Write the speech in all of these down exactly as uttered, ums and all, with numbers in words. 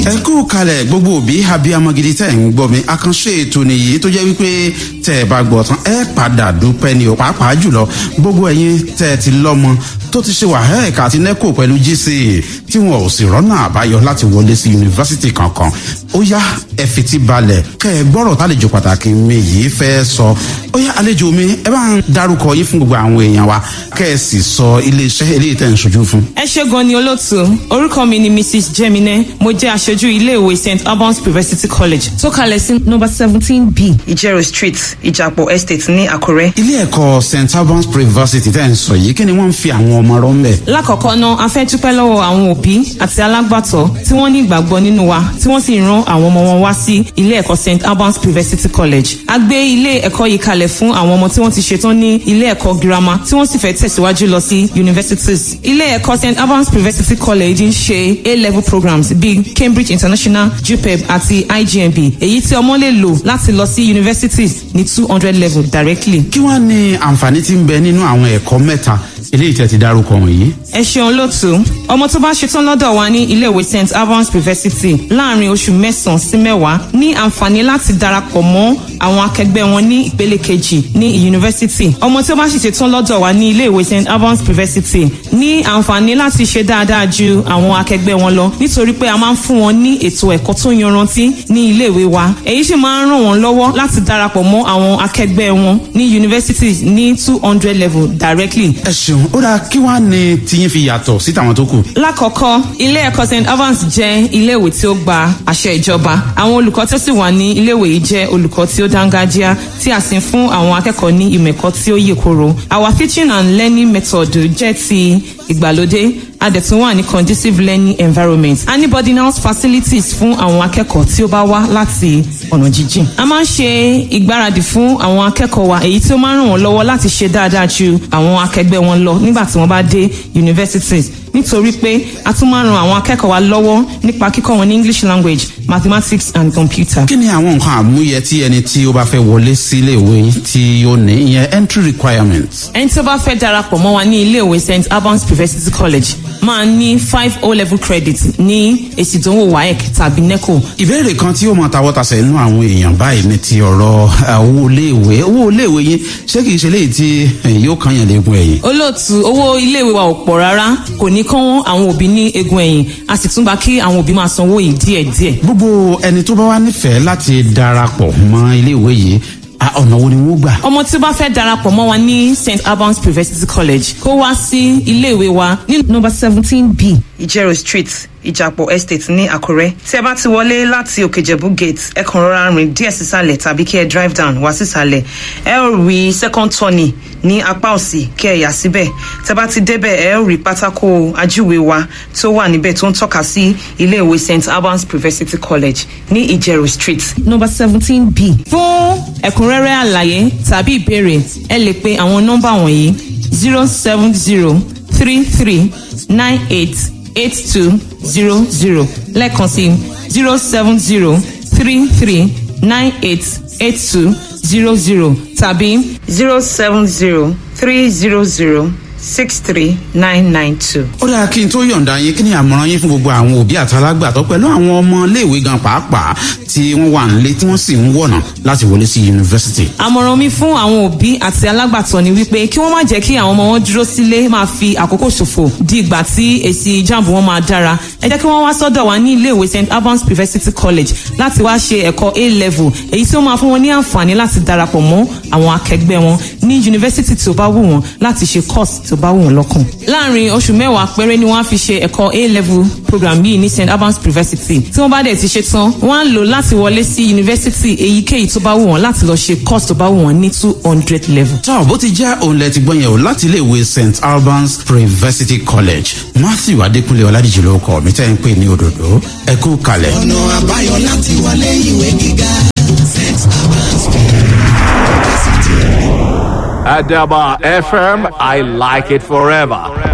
ẹ kú kalẹ̀ gbogbo òbí abiyamọ gidi tẹ́ ń gbọ́ mi àkànṣe ètò nìyí tó jẹ́ wípé tẹ́ ẹ bá gbọ́ tán ẹ padà dúpẹ́ ni ò pàápàá jùlọ gbogbo ẹ̀yin tẹ́ ẹ ti lọ́mọ tó ti ṣe WAEC àti NECO pẹ̀lú G C E tí wọn ò sì rọ́nà àbáyọ láti wọlé sí yunifásitì kankan ó yá ẹ fetí balẹ̀ kẹ́ ẹ gbọ́rọ̀ tálejò pàtàkì mi yìí fẹ́ sọ ó yá àlejò mi ẹ bá ń dárúkọ yín fún gbogbo àwọn èèyàn wa kẹ́ ẹ sì sọ iléeṣẹ́ eléyìí tẹ́ ń ṣojú fún. ẹ ṣé gan ni olóòtú orúkọ mi ni Missus Jemine mo jẹ́ aṣojú iléèwé Saint Albans University College tó kalẹ̀ sí number seventeen B Ìjẹ̀rò Street Ìjàpọ̀ Estate ní Àkúrẹ́. ilé ẹ̀kọ́ Saint Albans University tẹ́ ń sọ yìí kí ni wọ́n ń fi àwọn ọmọ rọ́ ńbẹ̀. lákọ̀ọ́kọ́ náà a fẹ́ dúpẹ́ lọ́wọ́ àwọn òbí àti alágbàtọ́ tí wọ́n ní ìgbàgbọ́ nínú wa tí wọ́n sì rán àwọn ọmọ wọn wá sí ilé ẹ̀kọ́ Saint Albans University College. a gbé ilé ẹ̀kọ́ yìí kalẹ̀ fún àwọn ọmọ tí wọ́n ti ṣetán ní ilé ẹ̀kọ́ girama tí wọ́n sì fẹ́ tẹ̀síwájú lọ sí universities. ilé ẹ̀kọ́ Saint Albans University College ń ṣe A-level programs bíi Cambridge International, JUPEB àti I G M B èyí tí ọmọ lè lò láti lọ sí universities ní two hundred level directly. kí wàá ní àǹfààní tí ń bẹ nínú àwọn ẹ̀kọ́ mẹ́ta eléyìí tẹ́ ti dárúkọ wọ̀nyí. ẹ ṣeun lótú ọmọ tó bá ṣetán lọ́dọ̀ wa ní iléèwé Saint Albans University láàrin oṣù mẹ́sàn-án sí mẹ́wàá ní àǹfààní láti darapọ̀ mọ́ àwọn akẹgbẹ́ wọn ní ìpele kejì ní yunifásitì. ọmọ tó bá sì ṣetán lọ́dọ̀ wa ní iléèwé Saint Albans University ní àǹfààní láti ṣe dáadáa ju àwọn akẹgbẹ́ wọn lọ nítorí pé a máa ń fún wọn ní ètò ẹ̀kọ́ tó yanrantí ní iléèwé wa. èyí sì máa ń ràn wọ́n lọ́wọ́ láti darapọ̀ mọ́ àwọn akẹgbẹ́ wọn ní yunifásitì ní two hundred level directly. ẹ ṣeun ó dáa kí wàá ní tiyín fi yàtọ̀ sí tàwọn tó kù. lákọ̀ọ́kọ́ ilé ẹ̀kọ́ Saint Albans jẹ́ iléèwé tí ó gba àṣẹ ìjọba àwọn olùkọ́ tó sì wà ní iléèwé yìí jẹ́ olùkọ́ tí ó dángájíá tí a sì ń fún àwọn akẹ́kọ̀ọ́ ní ìmọ̀ ẹ̀kọ́ tí ó yè koro. our teaching and learning method jẹ́ ti ìgbàlódé a dẹ̀ tún wà ní conducive learning environment. a ní boarding house facilities fún àwọn akẹ́kọ̀ọ́ tí ó bá wá láti ọ̀nà jíjìn. a máa ń ṣe ìgbáradì fún àwọn akẹ́kọ̀ọ́ wa èyí tí ó máa ń ràn wọ́n lọ́wọ́ láti ṣe dáadáa ju àwọn akẹgbẹ́ wọn lọ nígbà tí wọ́n bá dé universities nítorí pé a tún máa ń ran àwọn akẹ́kọ̀ọ́ wa lọ́wọ́ nípa kíkọ́ wọn ní English language, mathematics and computer. kí ni àwọn nǹkan àmúyẹ tí ẹni tí ó bá fẹ́ wọlé sí iléèwé tí ó ní ìyẹn entry requirements. ẹni tí ó bá fẹ́ darapọ̀ mọ́ wa ní iléèwé Saint Albans University College máa ní five O-level credits ní èsì ìdánwò WAEC tàbí NECO. ìbéèrè kan tí ó mọ tawọ́tasẹ̀ inú àwọn èèyàn báyìí ní ti ọ̀rọ̀ owó iléèwé owó iléèwé yín ṣé kìí ṣe léyìí tí yóò kàn yàn léegun ẹ̀yìn. olóòtú owó iléèwé wa ò pọ̀ rárá kò ní kán àwọn òbí ní egun ẹ̀yìn a sì tún bá kí àwọn òbí máa sanwó yìí díẹ̀díẹ̀. gbogbo ẹni tó bá wá nífẹ̀ẹ́ láti darapọ̀ mọ́ iléèwé yìí ọ̀nà wo ni wọ́n gbà. ọmọ tí ó bá fẹ́ darapọ̀ mọ́ wa ní Saint Albans University College kó wá sí iléèwé wa ní number seventeen B Ìjẹ̀rò Street Ìjàpọ̀ Estate ní Àkúrẹ́. tí ẹ bá ti wọlé láti Òkèjẹ̀bú gate ẹ kàn rọra rìn díẹ̀ sísàlẹ̀ tàbí kí ẹ drive down wá sísàlẹ̀ ẹ ó rí second turning ní apá òsì kí ẹ yà síbẹ̀. tẹ́ bá ti débẹ̀ ẹ ó rí pátákó ajúwe wa tó wà níbẹ̀ tó ń tọ́ka sí iléèwé Saint Albans University College ní Ìjẹ̀rò Street number seventeen B. fún ẹ̀kúnrẹ́rẹ́ àlàyé tàbí ìbéèrè ẹ lè pe àwọn nọ́mbà wọ̀nyí zero seven zero three three nine eight eight two zero zero lẹ́ẹ̀kan sí zero seven zero three three nine eight eight two zero zero tàbí zero seven zero three zero zero six three nine nine two. ó dáa kí n tó yọ̀ǹda yín kí ni àmọ̀ràn yín fún gbogbo àwọn òbí àtàlágbàtọ́ pẹ̀lú àwọn ọmọ iléèwé gan pàápàá tí wọ́n wà nílé tí wọ́n sì ń wọ̀nà láti wọlé sí yunifásitì. àmọ̀ràn mi fún àwọn òbí àti alágbàtọ́ ni wípé kí wọ́n má jẹ́ kí àwọn ọmọ wọn dúró sílé máa fi àkókò ṣòfò di ìgbà tí èsì jáàmù wọn máa dára. ẹ jẹ́ kí wọ́n wá sọ́dọ̀ wa ní iléèwé Saint Albans University College láti wá ṣe ẹ̀kọ́ A-level èyí tí ó máa fún wọn ní àǹfààní láti darapọ̀ mọ́ àwọn akẹgbẹ́ wọn ní yunifásitì tí ó bá wù wọ́n láti ṣe course tó bá wù wọ́n lọ́kàn. láàrin oṣù mẹ́wàá péré ni wọ́n á fi ṣe ẹ̀kọ́ A-level program yìí ní Saint Albans University. tí wọ́n bá dẹ̀ ti ṣe tán wọ́n á lò láti wọlé sí yunifásitì èyíkéyìí tó bá wù wọ́n láti lọ ṣe course tó bá wù wọ́n ní two hundred level. tó bó ti jẹ́ òun lẹ ti gbọ́ yẹn o láti iléèwé Saint Albans University College Matthew Adékúnlé Ọládìjì ló kọ mi tẹ́ ń pè ní òdòdó ẹ kú kalẹ̀. ọ̀nà àbáyọ láti wọlé ìwé gíga Saint Albans University. Adaba F M, I like it forever.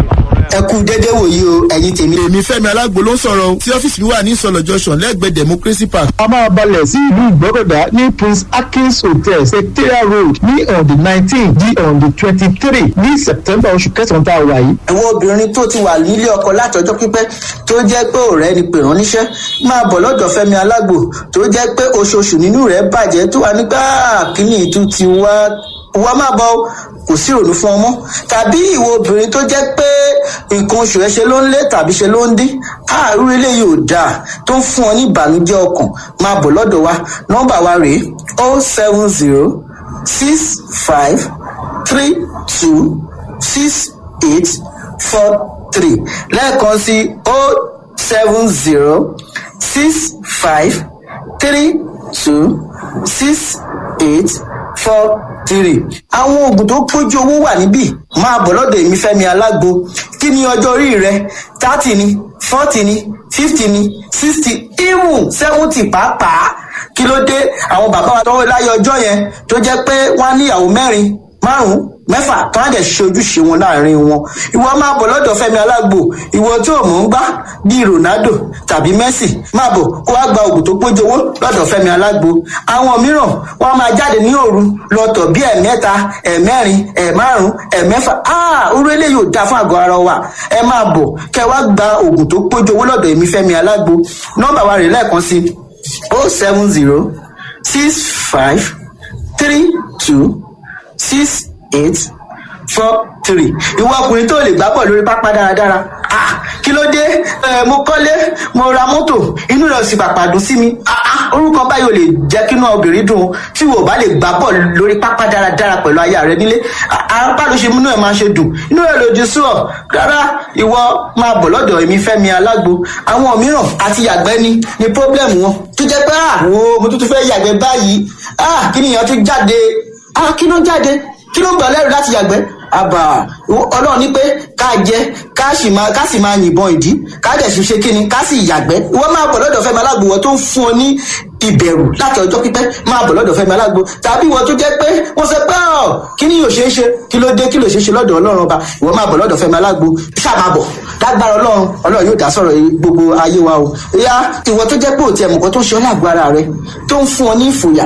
ẹ kú dédé wòyí o ẹ̀yin tèmi. èmi Fẹ́mi Alágbo ló ń sọ̀rọ̀ tí ọ́fíìsì mi wà ní Ìsọ̀lọ̀ junction lẹ́gbẹ̀ẹ́ Democracy Park. a máa balẹ̀ sí ìlú Ìgbọ́kọ̀dá ní Prince Akins Hotel Secretariat Road ní on the nineteen di on the twenty-three ní September oṣù kẹsàn-án tá a wà yìí. àwọn obìnrin tó ti wà nílé ọkọ látọjọ́ pípẹ́ tó jẹ́ pé ọ̀rẹ́ ni pè rán níṣẹ́ máa bọ̀ lọ́dọ̀ Fẹ́mi Alágbo tó jẹ́ pé oṣooṣù nínú rẹ̀ bàjẹ́ tó wà nígbà kíní ìtú ti wá wá máa bọ̀ kò sí ìrònú fún ọmọ tàbí ìwọ obìnrin tó jẹ́ pé nǹkan oṣù ẹ ṣe ló ń lé tàbí ṣe ló ń dín àárú eléyìí ò dáa tó ń fún ọ ní ìbànújẹ́ ọkàn máa bọ̀ lọ́dọ̀ wa nọ́mbà wa rèé o seven zero six five three two six eight four three lẹ́ẹ̀kan sí o seven zero six five three two six eight four three. àwọn oògùn tó pójú owó wà níbí máa bọ̀ lọ́dọ̀ èmi Fẹ́mi Alágbo. kí ni ọjọ́ orí rẹ thirty ni forty ni fifty ni sixty even seventy pàápàá kí ló dé àwọn bàbá wa tọwọ́ láyé ọjọ́ yẹn tó jẹ́ pé wọ́n á níyàwó mẹ́rin márùn-ún mẹ́fà tó wá dẹ̀ ṣe ojúṣe wọn láàrin wọn. ìwọ máa bọ̀ lọ́dọ̀ Fẹ́mi Alágbo ìwọ tó mọ̀ ń gbá bíi Ronaldo tàbí Messi máa bọ̀ kó wá gba oògùn tó pójú owó lọ́dọ̀ Fẹ́mi Alágbo. àwọn mìíràn wọ́n máa jáde ní òru lọ́tọ̀ bíi ẹ̀mẹ́ta ẹ̀mẹ́rin ẹ̀márùn ẹ̀mẹ́fà áà orí eléyìí ò dáa fún àgọ́ ara wa. ẹ máa bọ̀ kẹ́ wá gba oògùn tó pójú owó lọ́dọ̀ èmi Fẹ́mi Alágbo. nọ́mbà wa rè lẹ́ẹ̀kan sí o seven zero six five three two six eight four three. ìwọ ọkùnrin tó lè gbá bọ̀ lórí pápá dáradára ah kí ló dé ẹ mo kọ́lé mo ra mọ́tò inú rẹ̀ sì pàpà dùn sí mi ah orúkọ báyìí ò lè jẹ́ kí inú obìnrin dùn tí wò bá lè gbá bọ̀ lórí pápá dáradára pẹ̀lú aya rẹ nílé apá ló ṣe múnú ẹ̀ máa ṣe dùn inú rẹ̀ lòdì sí ọ rárá ìwọ máa bọ̀ lọ́dọ̀ èmi Fẹ́mi Alágbo. àwọn mìíràn àti yàgbẹ́ ni ni problem wọn tó jẹ́ pé ah wo mo tún tún fẹ́ yàgbẹ́ báyìí ah kí nìyẹn tún jáde ah kí ló jáde kí ló ń gbà lẹ́rù láti yàgbẹ́ àbà Ọlọ́run ní pé ká jẹ ká sì máa ká sì máa yìnbọn ìdí ká dẹ̀ sì ṣe kíni ká sì yàgbẹ́ ìwọ máa bọ̀ lọ́dọ̀ Fẹ́mi Alágbo wọ́n tó ń fún ọ ní ìbẹ̀rù láti ọjọ́ pípẹ́ máa bọ̀ lọ́dọ̀ Fẹ́mi Alágbo. tàbí ìwọ tó jẹ́ pé wọ́n sọ pé ọ̀ kí ni yóò ṣe é ṣe kí ló dé kí ló ṣe é ṣe lọ́dọ̀ Ọlọ́run ọba ìwọ máa bọ̀ lọ́dọ̀ Fẹ́mi Alágbo ṣáà máa bọ̀ lágbára Ọlọ́run Ọlọ́run yóò dá sọ̀rọ̀ gbogbo ayé wa o. ìyá ìwọ tó jẹ́ pé òtí ẹ̀mùkọ́ tó ń ṣe ọ́ lágbo ara rẹ tó ń fún ọ ní ìfòyà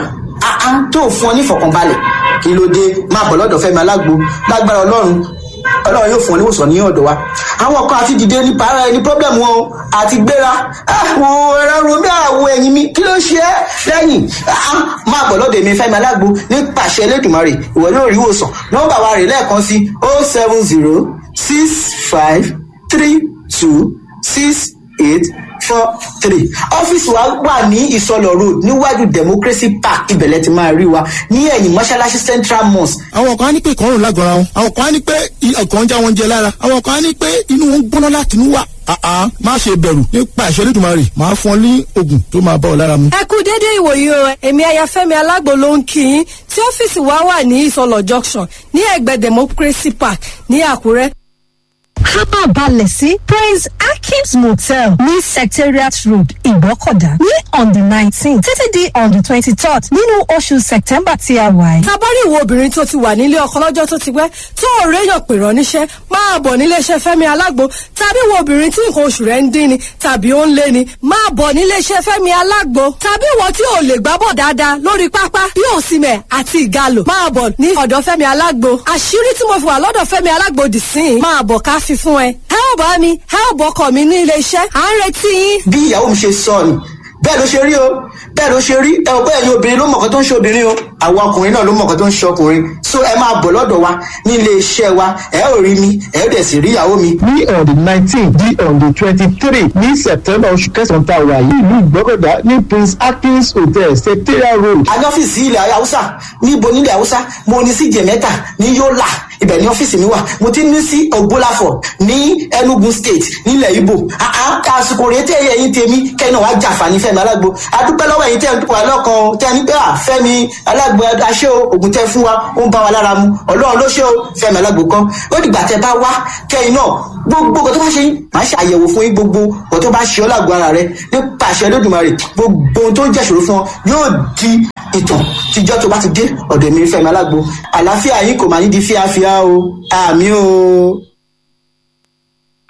tó ń fún ọ ní ìfọ̀kànbalẹ̀ kí ló dé máa bọ̀ lọ́dọ̀ Fẹ́mi Alágbo lágbára Ọlọ́run Ọlọ́run yóò fún ọ níwòsàn ní ọ̀dọ̀ wa. àwọn kan àti dìde ní para ẹni problem wọn àti gbéra àwọn ẹ̀rọ romi àwọ̀ ẹ̀yìn mi kí ló ṣe é lẹ́yìn máa bọ̀ lọ́dọ̀ èmi Fẹ́mi Alágbo nípasẹ̀ Elédùmarè ìwọ yóò rí ìwòsàn. nọ́mbà wa rè lẹ́ẹ̀kan sí o seven zero six five three two six eight four three. ọ́fíìsì wa wà ní Ìsọlọ̀ road níwájú Democracy Park ibẹ̀lẹ̀ ti máa rí wa ní ẹ̀yìn mọ́ṣáláṣí Central Mosque. àwọn kan á ní pé ìkọrùn lágọ̀ọ́ra wọn àwọn kan á ní pé ọkàn ń já wọn jẹ lára àwọn kan á ní pé inú wọn ń gbóná láti inú wà. àá má ṣe bẹ̀rù nípa ìṣẹ́ Elédùmarè máa fún ọ ní oògùn tó máa bá ọ lára mu. ẹ kú dédé ìwòyí o èmi aya Fẹ́mi Alágbo ló ń kí yín tí ọ́fíìsì wa wà ní Ìsọlọ̀ junction ní ẹ̀gbẹ́ Democracy Park ní Àkúrẹ́. Kábà balẹ̀ sí Prince Akins Motel ní Secretariat Road Ìgbọ́kọ̀dá ní on the nineteen títí di on the twenty-third nínú oṣù September tí a wà yìí. Tabari ìwọ obìnrin tó ti wà nílé ọkọ lọ́jọ́ tó ti pẹ́ tó ò réyàn pè rán níṣẹ́ máa bọ̀ nílé iṣẹ́ Fẹ́mi Alágbo tàbí ìwọ obìnrin tí nǹkan oṣù rẹ̀ ń dín ni tàbí ó ń lé ni máa bọ̀ nílé iṣẹ́ Fẹ́mi Alágbo tàbí ìwọ tí ò lè gbábọ̀ dáadáa lórí pápá bí òsìmẹ̀ àti ìgalò máa bọ̀ ní ọ̀dọ̀ Fẹ́mi Alágbo. àṣírí tí mo fi wà lọ́dọ̀ Fẹ́mi Alágbo dì sí máa bọ̀ ká fi fún ẹ. ẹ ò bá mi ẹ ò bọ́kọ̀ mi ní ilé iṣẹ́ à ń retí yín. bí ìyàwó mi ṣe sọ ni bẹ́ẹ̀ ló ṣe rí o bẹ́ẹ̀ ló ṣe rí ẹ ò bẹ́ẹ̀ ni obìnrin ló mọ̀ọ́kọ́ tó ń ṣe obìnrin o àwọn ọkùnrin náà ló mọ̀ọ́kọ́ tó ń ṣe ọkùnrin so ẹ máa bọ̀ lọ́dọ̀ wa ní ilé iṣẹ́ wa ẹ ò rí mi ẹ ò dẹ̀ sì rí ìyàwó mi. ní on the nineteen di on the twenty-three ní September oṣù kẹsàn-án tá a wà yìí ìlú Ìgbọ́kọ̀dá ní Prince Akins Hotel Secretariat Road. a ní ọ́fíìsì ilẹ̀ haúsá níbo nílẹ̀ haúsá mo ní sí jẹ̀mẹ́ta ní Yólà ibẹ̀ ní ọ́fíìsì mi wà mo ti ní sí Ògbólàfọ̀ ní Enugu State nílẹ̀ Ìgbò àsìkò rèé tẹ́ ẹ̀yin tèmi kẹ́ni wàá jàǹfààní Fẹ́mi Alágbo adúpẹ́ lọ́wọ́ ẹ̀yin tẹ́ ń wà lọ́kàn tẹ́ ní pé Fẹ́mi Alágbo aṣẹ́ o ògùn tẹ́ fún wa ó ń bá wa lára mu Ọlọ́run ló ṣe o Fẹ́mi Alágbo kan ó dìgbà tẹ́ bá wá kẹ́yìn náà gbogbo nǹkan tó bá ṣe yín máa ṣe àyẹ̀wò fún yín gbogbo nǹkan tó bá ṣe ọ́ lágbo ara rẹ nípa àṣẹ Olódùmarè gbogbo ohun tó ń jẹ́ ìṣòro fún ọ yóò di ìtàn tíjọ́ tó bá ti dé ọ̀dọ̀ mi Fẹ́mi Alágbo àlàáfíà yín kò máa ní di fíafíà o àmì o.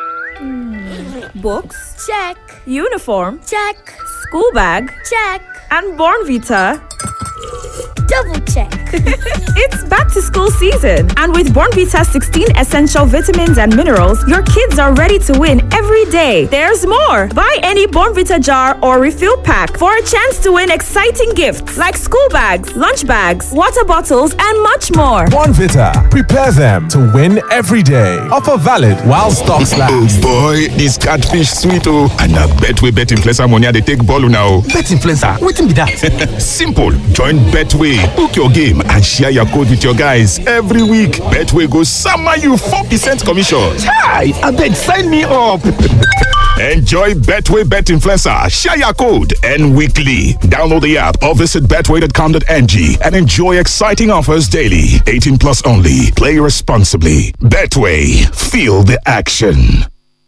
Books? Check. Uniform? Check. School bag? Check. And Born Vita? Double check. It's back to school season, and with Born Vita sixteen essential vitamins and minerals, your kids are ready to win every day. There's more. Buy any Born Vita jar or refill pack for a chance to win exciting gifts like school bags, lunch bags, water bottles, and much more. Born Vita. Prepare them to win every day. Offer valid while stocks last. Oh boy, this catfish sweet oh. And I bet we bet influencer money they take ball now. Bet influencer? Wetin be that? Simple. Join Betway. Book your game and share your code with your guys every week. Betway goes summer you four percent commission. Hi, I bet sign me up. Enjoy Betway Bet Influencer. Share your code and weekly. Download the app or visit betway dot com dot n g and enjoy exciting offers daily. eighteen plus only. Play responsibly. Betway. Feel the action.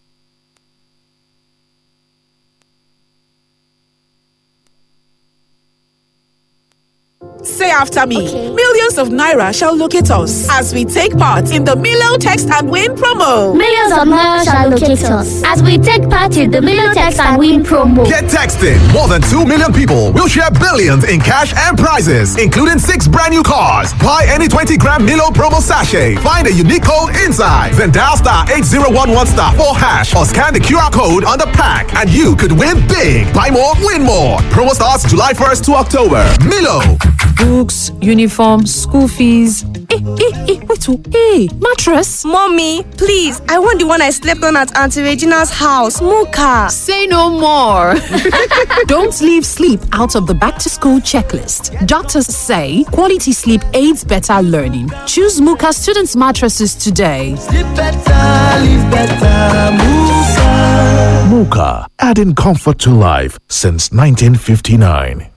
Say after me. Okay. Millions of Naira shall locate us as we take part in the Milo Text and Win promo. Millions of Naira shall locate us as we take part in the Milo Text and Win promo. Get texting. More than two million people will share billions in cash and prizes, including six brand new cars. Buy any twenty gram Milo promo sachet. Find a unique code inside. Then dial star eight zero one one star four hash or scan the Q R code on the pack and you could win big. Buy more, win more. Promo starts July first to October. Milo. Books, uniform, school fees. Hey, hey, hey, wait, oh, hey, mattress. Mommy, please, I want the one I slept on at Auntie Regina's house, Muka. Say no more. Don't leave sleep out of the back to school checklist. Doctors say quality sleep aids better learning. Choose Muka students' mattresses today. Sleep better, live better, Muka. Muka, adding comfort to life since nineteen fifty-nine.